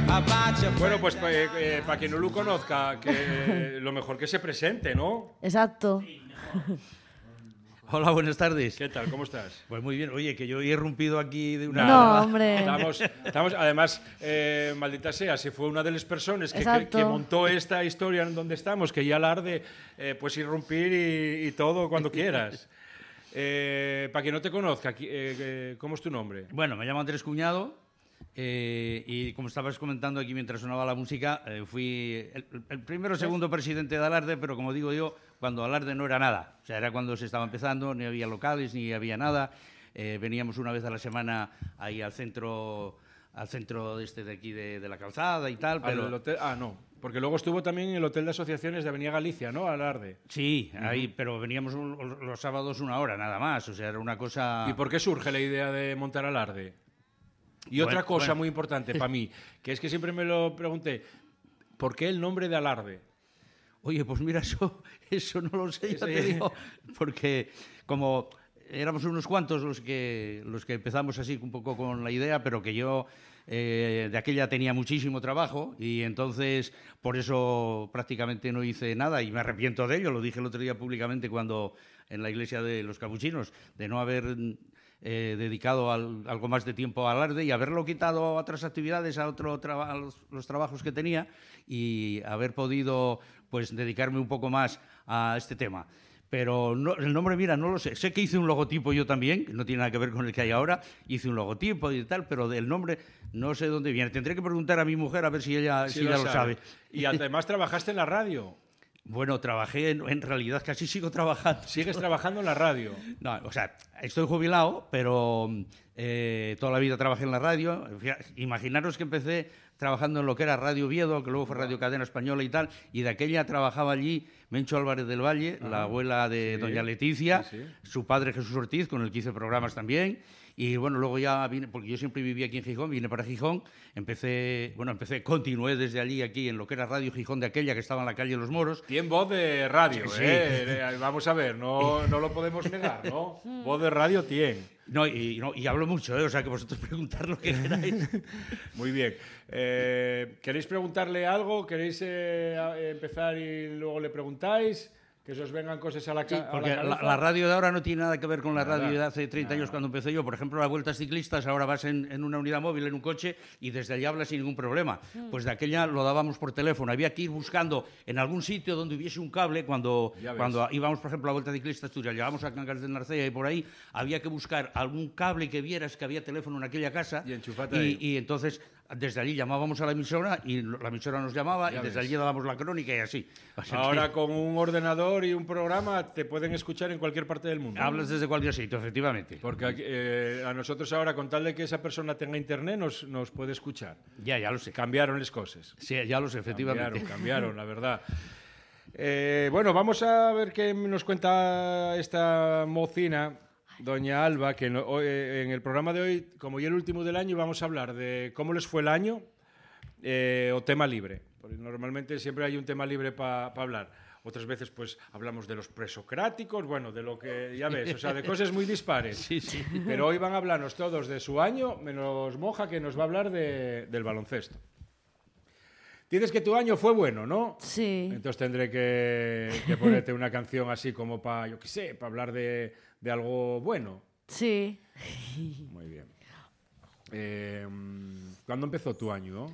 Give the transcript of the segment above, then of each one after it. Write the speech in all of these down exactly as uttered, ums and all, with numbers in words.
Bueno, pues eh, eh, para quien no lo conozca, que lo mejor que se presente, ¿no? Exacto. Hola, buenas tardes. ¿Qué tal? ¿Cómo estás? Pues muy bien. Oye, que yo he irrumpido aquí de una... No, hombre. Estamos, estamos además, eh, maldita sea, si fue una de las personas que, que, que montó esta historia en donde estamos, que ya alarde, eh, pues irrumpir y, y todo cuando quieras. Eh, para quien no te conozca, eh, ¿cómo es tu nombre? Bueno, me llamo Andrés Cuñado eh, y como estabas comentando aquí mientras sonaba la música, eh, fui el, el primero o segundo presidente de Alarde, pero como digo yo, cuando Alarde no era nada. O sea, era cuando se estaba empezando, ni había locales, ni había nada. Eh, veníamos una vez a la semana ahí al centro, al centro este de aquí de, de la Calzada y tal. Pero... Al hotel, ah, no. Porque luego estuvo también en el Hotel de Asociaciones de Avenida Galicia, ¿no? Alarde. Sí, ahí, uh-huh. Pero veníamos un, los sábados una hora, nada más. O sea, era una cosa... ¿Y por qué surge la idea de montar Alarde? Y bueno, otra cosa bueno. muy importante para mí, que es que siempre me lo pregunté, ¿por qué el nombre de Alarde? Oye, pues mira, eso, eso no lo sé, ya te digo, porque como éramos unos cuantos los que, los que empezamos así un poco con la idea, pero que yo... Eh, de aquella tenía muchísimo trabajo y entonces por eso prácticamente no hice nada y me arrepiento de ello, lo dije el otro día públicamente cuando en la iglesia de los capuchinos, de no haber eh, dedicado al, algo más de tiempo a Alarde y haberlo quitado a otras actividades, a, otro traba, a los, los trabajos que tenía y haber podido pues dedicarme un poco más a este tema. Pero no, el nombre, mira, no lo sé. Sé que hice un logotipo yo también, que no tiene nada que ver con el que hay ahora. Hice un logotipo y tal, pero del nombre no sé dónde viene. Tendré que preguntar a mi mujer a ver si ella, sí si lo, ella sabe. lo sabe. Y además trabajaste en la radio. Bueno, trabajé, en, en realidad casi sigo trabajando. ¿Sigues trabajando en la radio? No, o sea, estoy jubilado, pero eh, toda la vida trabajé en la radio. Imaginaros que empecé trabajando en lo que era Radio Oviedo, que luego fue Radio Cadena Española y tal, y de aquella trabajaba allí Mencho Álvarez del Valle, ah, la abuela de sí, doña Leticia, sí, sí. Su padre Jesús Ortiz, con el que hice programas también. Y bueno, luego ya vine, porque yo siempre vivía aquí en Gijón, vine para Gijón, empecé, bueno, empecé, continué desde allí aquí en lo que era Radio Gijón de aquella, que estaba en la calle Los Moros. Tiene voz de radio, sí, ¿eh? Sí. Vamos a ver, no, no lo podemos negar, ¿no? Voz de radio tiene. No, y, no, y hablo mucho, ¿eh? O sea, que vosotros preguntar lo que queráis. Muy bien. Eh, ¿Queréis preguntarle algo? ¿Queréis eh, empezar y luego le preguntáis? Que se os vengan cosas a la, ca- sí, porque a la cabeza. La, la radio de ahora no tiene nada que ver con la nada, radio de hace treinta nada. años cuando empecé yo. Por ejemplo, las vueltas ciclistas, ahora vas en, en una unidad móvil, en un coche, y desde allí hablas sin ningún problema. Mm. Pues de aquella lo dábamos por teléfono. Había que ir buscando en algún sitio donde hubiese un cable. Cuando, cuando íbamos, por ejemplo, a la vuelta ciclista Asturias, llegábamos a Cangas de Narcea y por ahí, había que buscar algún cable que vieras que había teléfono en aquella casa. Y enchufate y, ahí. Y entonces... Desde allí llamábamos a la emisora y la emisora nos llamaba ya y desde ves. Allí dábamos la crónica y así. O sea, ahora que... con un ordenador y un programa te pueden escuchar en cualquier parte del mundo. Hablas desde cualquier sitio, efectivamente. Porque aquí, eh, a nosotros ahora, con tal de que esa persona tenga internet, nos, nos puede escuchar. Ya, ya lo sé. Cambiaron las cosas. Sí, ya lo sé, efectivamente. Cambiaron, cambiaron, la verdad. Eh, bueno, vamos a ver qué nos cuenta esta mocina, doña Alba, que no, eh, en el programa de hoy, como ya el último del año, vamos a hablar de cómo les fue el año eh, o tema libre. Porque normalmente siempre hay un tema libre para pa hablar. Otras veces, pues, hablamos de los presocráticos, bueno, de lo que, ya ves, o sea, de cosas muy dispares. Sí, sí. Pero hoy van a hablarnos todos de su año, menos Moja, que nos va a hablar de, del baloncesto. Dices que tu año fue bueno, ¿no? Sí. Entonces tendré que, que ponerte una canción así como para, yo qué sé, para hablar de, de algo bueno. Sí. Muy bien. Eh, ¿Cuándo empezó tu año?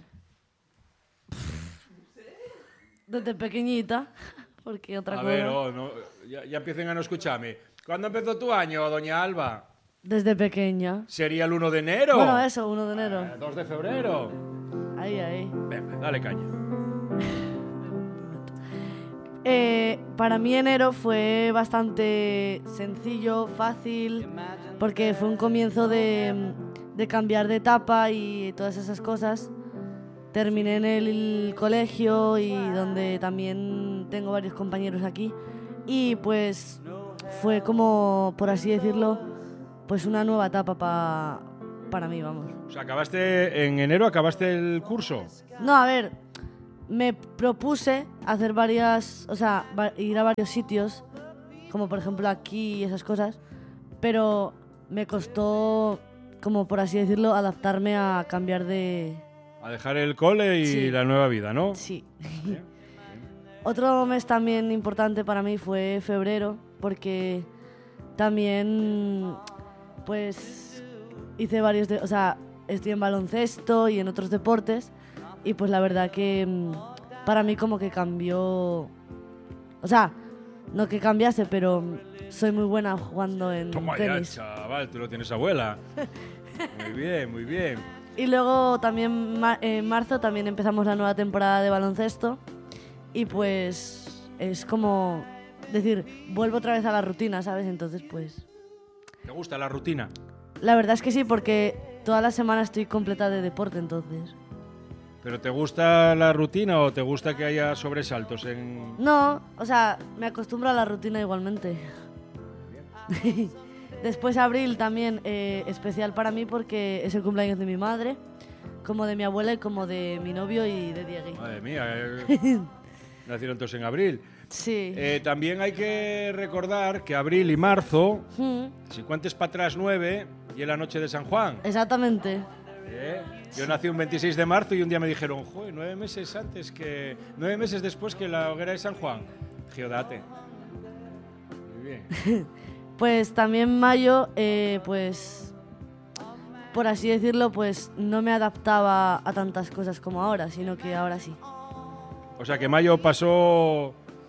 Desde pequeñita, porque otra a cosa... ver, oh, no, ya, ya empiecen a no escucharme. ¿Cuándo empezó tu año, doña Alba? Desde pequeña. ¿Sería el uno de enero? Bueno, eso, uno de enero. Eh, dos de febrero. Ahí, ahí. Venga, dale caña. Eh, para mí enero fue bastante sencillo, fácil, porque fue un comienzo de, de cambiar de etapa y todas esas cosas. Terminé en el colegio y donde también tengo varios compañeros aquí y pues fue como, por así decirlo, pues una nueva etapa pa, para mí, vamos. O sea, acabaste en enero, acabaste el curso. No, a ver, me propuse hacer varias, o sea, ir a varios sitios, como por ejemplo aquí y esas cosas, pero me costó, como por así decirlo, adaptarme a cambiar de... A dejar el cole y Sí. la nueva vida, ¿no? Sí. Bien. Otro mes también importante para mí fue febrero, porque también, pues, hice varios, de, o sea, estoy en baloncesto y en otros deportes, y pues la verdad que mm, para mí como que cambió, o sea, no que cambiase, pero mm, soy muy buena jugando en Toma ya, tenis. chaval, tú lo tienes abuela. Muy bien, muy bien. Y luego también ma- en marzo también empezamos la nueva temporada de baloncesto, y pues es como decir, vuelvo otra vez a la rutina, ¿sabes? Entonces pues ¿Te gusta la rutina? la verdad es que sí, porque toda la semana estoy completa de deporte, entonces. ¿Pero te gusta la rutina o te gusta que haya sobresaltos en...? No, o sea, me acostumbro a la rutina igualmente. Después abril también eh, especial para mí porque es el cumpleaños de mi madre, como de mi abuela y como de mi novio y de Diegui. Madre mía, eh, nacieron entonces en abril. Sí. Eh, también hay que recordar que abril y marzo, Mm, si cuentes para atrás nueve, y es la noche de San Juan. exactamente. ¿eh? Yo nací un veintiséis de marzo y un día me dijeron, joder, nueve meses antes que... Nueve meses después que la hoguera de San Juan. Giodate. Muy bien. Pues también mayo, eh, pues, por así decirlo, pues no me adaptaba a tantas cosas como ahora, sino que ahora sí. O sea que mayo pasó...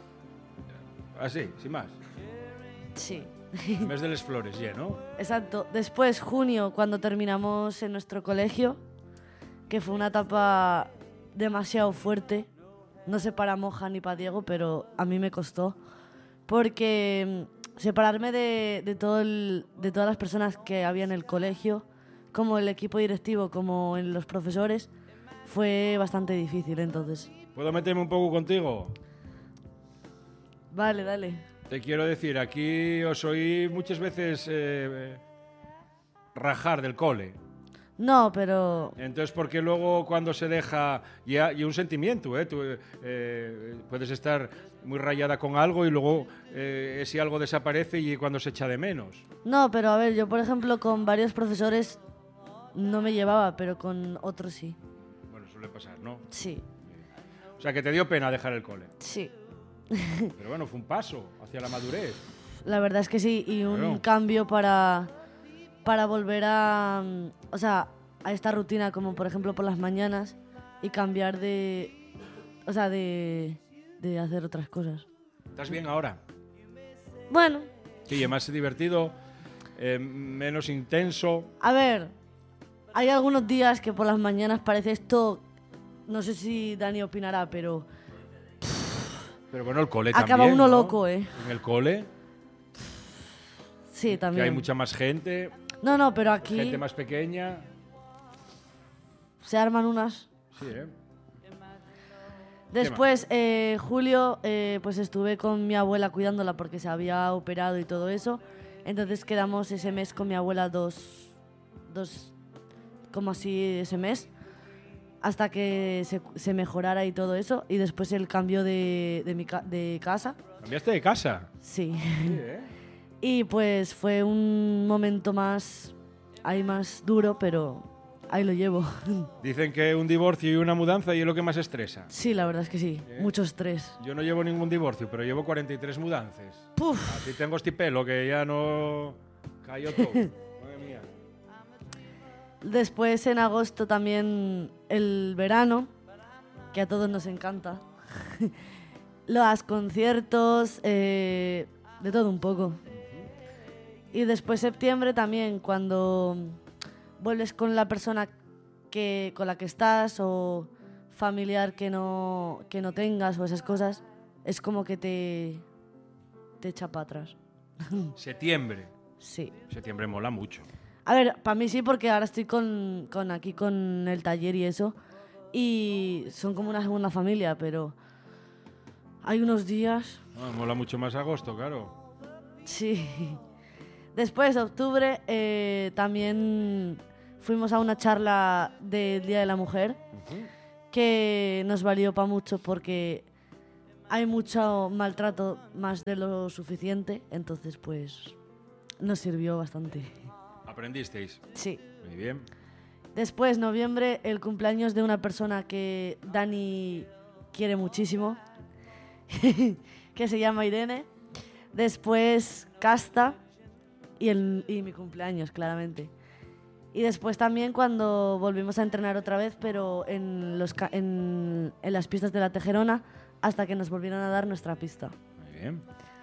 Así, sin más. Sí. El mes de las flores, ya, ¿no? Exacto. Después, junio, cuando terminamos en nuestro colegio, que fue una etapa demasiado fuerte. No sé para Moja ni para Diego, pero a mí me costó. Porque mm, separarme de, de, todo el- de todas las personas que había en el colegio, como el equipo directivo, como en los profesores, fue bastante difícil. Entonces, ¿Puedo meterme un poco contigo? vale, dale. Te quiero decir, aquí os oí muchas veces eh, rajar del cole. No, pero Entonces, porque luego cuando se deja... Y, a- y un sentimiento, ¿eh? Tú, eh, puedes estar muy rayada con algo y luego eh, ese algo desaparece y cuando se echa de menos. no, pero a ver, yo por ejemplo con varios profesores no me llevaba, pero con otros sí. Bueno, suele pasar, ¿no? Sí, O sea, que te dio pena dejar el cole. sí. Pero bueno, fue un paso hacia la madurez. La verdad es que sí, y un Claro. cambio para, para volver a, mm, o sea, a esta rutina, como por ejemplo por las mañanas, y cambiar de, o sea, de, de hacer otras cosas. ¿Estás bien ahora? Bueno, Sí, es más divertido, eh, menos intenso. a ver, hay algunos días que por las mañanas parece esto, no sé si Dani opinará, pero Pero bueno, el cole acaba también, uno ¿no? loco, ¿eh? En el cole, Sí, que también. hay mucha más gente, No, no, pero aquí gente más pequeña. se arman unas. Sí, ¿eh? Después, eh, julio, eh, pues estuve con mi abuela cuidándola porque se había operado y todo eso. Entonces quedamos ese mes con mi abuela dos, dos como así ese mes, hasta que se, se mejorara y todo eso. Y después el cambio de, de, mi ca- de casa, ¿Cambiaste de casa? sí. Sí, ¿eh? Y pues fue un momento más, ahí más duro, pero ahí lo llevo. Dicen que un divorcio y una mudanza y es lo que más estresa. Sí, la verdad es que sí, ¿Eh? mucho estrés. Yo no llevo ningún divorcio, pero llevo cuarenta y tres mudanzas. Puf. Así tengo este pelo que ya no cayó todo. Madre mía. Después en agosto también el verano, que a todos nos encanta. Los conciertos, eh, de todo un poco. Y después septiembre también, cuando vuelves con la persona que, con la que estás o familiar que no, que no tengas o esas cosas, es como que te, te echa para atrás. Septiembre. Sí. Septiembre mola mucho. A ver, para mí sí, porque ahora estoy con, con aquí con el taller y eso. Y son como una segunda familia, pero hay unos días. Ah, mola mucho más agosto, claro. Sí. Después, octubre, eh, también fuimos a una charla del Día de la Mujer Ujú. que nos valió para mucho porque hay mucho maltrato más de lo suficiente. Entonces, pues, nos sirvió bastante. ¿Aprendisteis? Sí. Muy bien. Después, noviembre, el cumpleaños de una persona que Dani quiere muchísimo, que se llama Irene. Después, Casta y, el, y mi cumpleaños, claramente. Y después también cuando volvimos a entrenar otra vez, pero en, los, en, en las pistas de la Tejerona, hasta que nos volvieron a dar nuestra pista. Muy bien.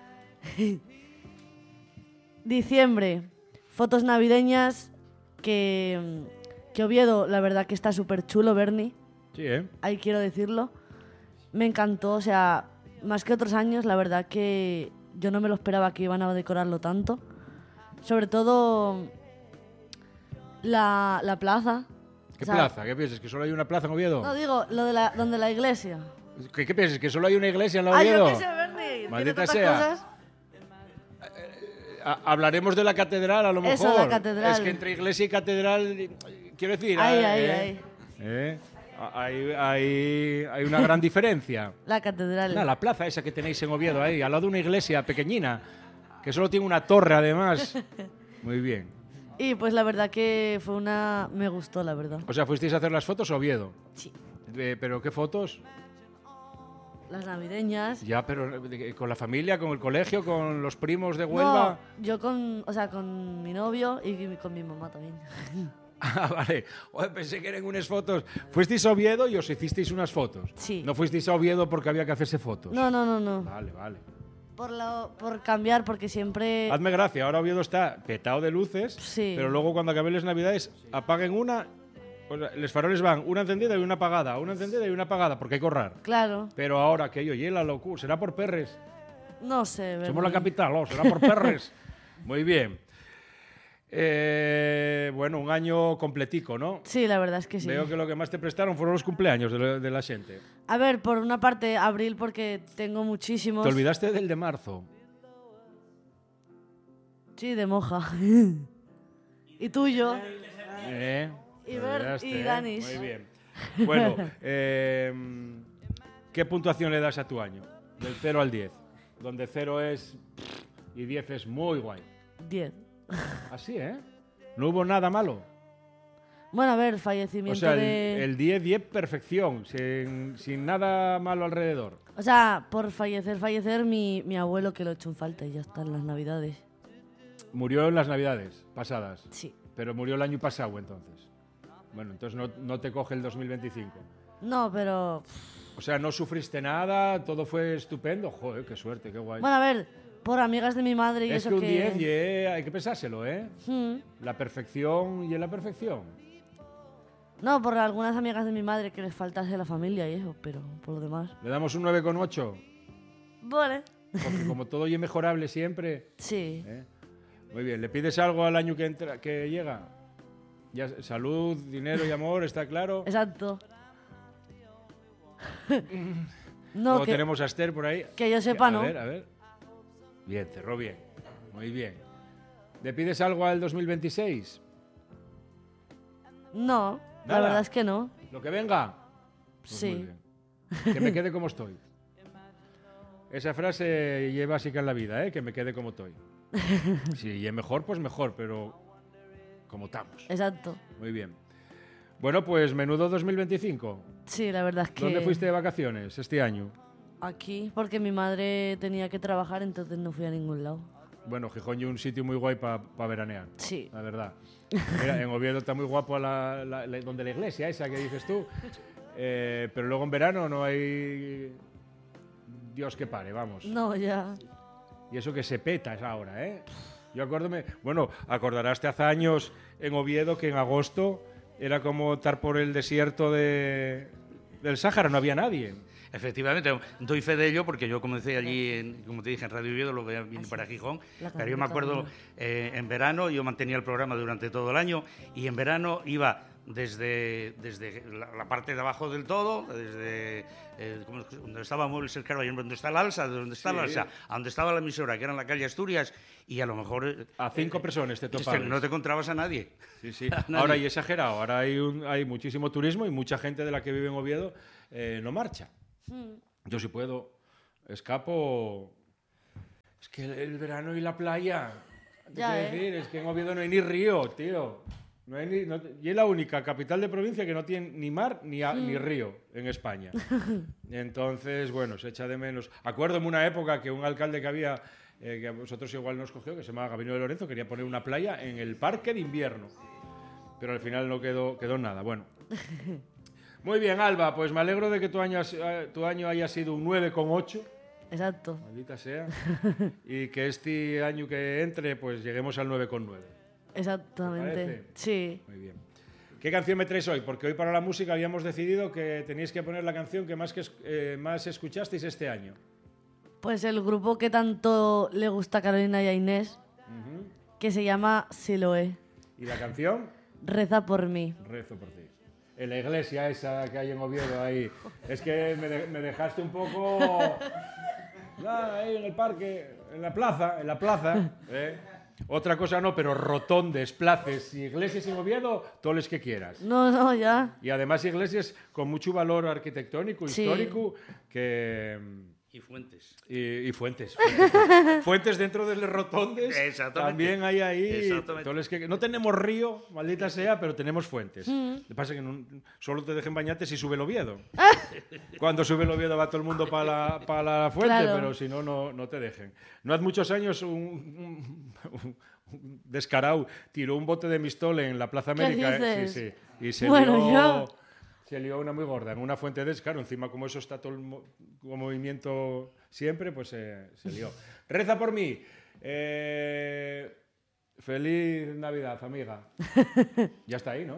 Diciembre, fotos navideñas que, que Oviedo, la verdad que está súper chulo, Berni. Sí, ¿eh? Ahí quiero decirlo. Me encantó, o sea, más que otros años, la verdad que yo no me lo esperaba que iban a decorarlo tanto. Sobre todo la, la plaza. ¿Qué o sea, plaza? ¿Qué piensas? ¿Que solo hay una plaza en Oviedo? No, digo, lo de la, donde la iglesia. ¿Qué, qué piensas? ¿Que solo hay una iglesia en la Ay, Oviedo? yo qué sé, Berni. Maldita tiene tantas sea. cosas. Ha- Hablaremos de la catedral, a lo mejor. Eso, la catedral. Es que entre iglesia y catedral, quiero decir... Ahí, eh, ahí, eh, ahí. eh, hay, hay, hay una gran diferencia. La catedral. No, la plaza esa que tenéis en Oviedo, ahí, al lado de una iglesia pequeñina, que solo tiene una torre, además. Muy bien. Y pues la verdad que fue una... Me gustó, la verdad. O sea, ¿fuisteis a hacer las fotos a Oviedo? Sí. Eh, ¿Pero qué fotos? Las navideñas. Ya, pero eh, ¿con la familia, con el colegio, con los primos de Huelva? No, yo con, o sea, con mi novio y con mi mamá también. Ah, vale. Joder, pensé que eran unas fotos. ¿Fuisteis a Oviedo y os hicisteis unas fotos? Sí. ¿No fuisteis a Oviedo porque había que hacerse fotos? No, no, no, no. Vale, vale. Por, lo, por cambiar, porque siempre... Hazme gracia, ahora Oviedo está petado de luces, Sí. pero luego cuando acaben las navidades apaguen una, o sea, los faroles van una encendida y una apagada, una encendida y una apagada, porque hay que ahorrar. Claro. Pero ahora que oye, la locura, será por perres. No sé, ¿verdad? Somos la capital, ¿no? Será por perres. Muy bien. Eh, bueno, un año completico, ¿no? Sí, la verdad es que sí. Veo que lo que más te prestaron fueron los cumpleaños de, la- de la gente. A ver, por una parte, abril, porque tengo muchísimos... Te olvidaste del de marzo. Sí, de moja. Y tuyo. Eh, Y te Bert olvidaste, y ¿eh? Danis. Muy bien. Bueno, eh, ¿qué puntuación le das a tu año? Del cero al diez. Donde cero es... y diez es muy guay. diez. Así, ¿eh? No hubo nada malo. Bueno, a ver, O fallecimiento sea, el, de... el diez, diez perfección, sin, sin nada malo alrededor. O sea, por fallecer, fallecer, mi, mi abuelo que lo he hecho en falta y ya está en las navidades. Murió en las navidades pasadas, Sí. pero murió el año pasado entonces. Bueno, entonces no, no te coge el dos mil veinticinco. No, pero... O sea, no sufriste nada, todo fue estupendo. Joder, qué suerte, qué guay. Bueno, a ver, por amigas de mi madre y es eso que un que... diez, ye, hay que pensárselo, ¿eh? Mm. La perfección y en la perfección. No, por algunas amigas de mi madre que les faltase la familia y eso, pero por lo demás... Le damos un nueve coma ocho, Vale. porque como todo y es mejorable siempre. Sí. ¿eh? Muy bien, ¿le pides algo al año que, entra, que llega? Ya, salud, dinero y amor, ¿está claro? Exacto. no, Luego que, tenemos a Esther por ahí. que yo sepa, a ¿no? ver, a ver. Bien, cerró bien. Muy bien. ¿Le pides algo al dos mil veintiséis? No, la Nada. verdad es que no. ¿Lo que venga? Pues Sí. muy bien. Que me quede como estoy. Esa frase y es básica en la vida, ¿eh? Que me quede como estoy. Si y es mejor, pues mejor, pero como estamos. Exacto. Muy bien. Bueno, pues menudo dos mil veinticinco. Sí, la verdad es que... ¿Dónde fuiste de vacaciones este año? Aquí, porque mi madre tenía que trabajar, entonces no fui a ningún lado. Bueno, Gijón es un sitio muy guay para veranear. Sí. La verdad. Mira, en Oviedo está muy guapo la, la- la- donde la iglesia esa que dices tú. Eh, pero luego en verano no hay Dios que pare, vamos. No, ya. Y eso que se peta esa hora, ¿eh? Yo acuérdome, bueno, acordarás hace años en Oviedo que en agosto era como estar por el desierto de, del Sáhara, no había nadie. Efectivamente, doy fe de ello porque yo comencé allí, en, como te dije, en Radio Oviedo, luego ya vine para Gijón, La pero yo me acuerdo eh, en verano, yo mantenía el programa durante todo el año y en verano iba desde, desde la, la parte de abajo del todo, desde eh, ¿cómo es? Donde estaba Muebles el Carballo, donde está el Alsa, de donde está Sí. el Alsa, a donde estaba la emisora, que era en la calle Asturias, y a lo mejor... eh, A cinco eh, personas te este, topabas. no te encontrabas a nadie. Sí, sí. A nadie. Ahora hay exagerado, ahora hay, un- hay muchísimo turismo y mucha gente de la que vive en Oviedo eh, no marcha. Mm. Yo si puedo, escapo... Es que el, el verano y la playa, ¿qué Ya, quiero ¿eh? decir? Es que en Oviedo no hay ni río, tío. No hay ni, no, y es la única capital de provincia que no tiene ni mar ni, a, mm. ni río en España. Entonces, bueno, se echa de menos. Acuérdome una época que un alcalde que había, eh, que a vosotros igual nos cogió, que se llamaba Gabino de Lorenzo, quería poner una playa en el parque de invierno. Pero al final no quedó, quedó nada. Bueno. Muy bien, Alba, pues me alegro de que tu año, tu año haya sido un nueve coma ocho. Exacto. Maldita sea. Y que este año que entre, pues lleguemos al nueve coma nueve. Exactamente. Sí. Muy bien. ¿Qué canción me traes hoy? Porque hoy para la música habíamos decidido que teníais que poner la canción que más, que, eh, más escuchasteis este año. Pues el grupo que tanto le gusta a Carolina y a Inés, uh-huh. que se llama Siloé. ¿Y la canción? Reza por mí. Rezo por ti. En la iglesia esa que hay en Oviedo ahí. Es que me, de, me dejaste un poco... Ah, ahí en el parque, en la plaza, en la plaza. ¿eh? Otra cosa no, pero rotondes, places, iglesias en Oviedo, todos los que quieras. No, no, ya. Y además iglesias con mucho valor arquitectónico, sí. histórico, que... Y fuentes. Y, y fuentes. Fuentes. Fuentes dentro de los rotondes. Exactamente. También hay ahí... Todos los que, no tenemos río, maldita sea, pero tenemos fuentes. Mm. Lo que pasa es que no, solo te dejen bañarte si sube el Oviedo. Cuando sube el Oviedo va todo el mundo para la, pa la fuente, claro. pero si no, no, no te dejen. No hace muchos años un, un, un, un descarado tiró un bote de Mistol en la Plaza América. ¿Qué dices? Sí, sí. Y se bueno, lió, yo... se lió una muy gorda en una fuente de claro, encima como eso está todo el mo movimiento siempre, pues eh, se lió. Reza por mí. Eh, feliz Navidad, amiga. Ya está ahí, ¿no?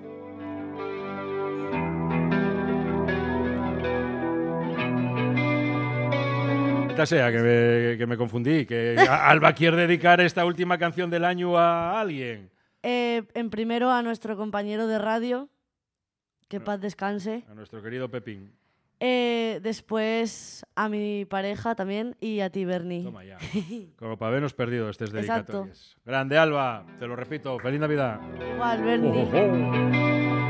Esta sea, que me, que me confundí, que Alba quiere dedicar esta última canción del año a alguien. Eh, en primero a nuestro compañero de radio, que paz descanse. A nuestro querido Pepín. Eh, después a mi pareja también y a ti, Bernie. Toma ya. Como para habernos perdido estas dedicatorias. Grande, Alba. Te lo repito. Feliz Navidad. Igual, Bernie. Oh, oh, oh.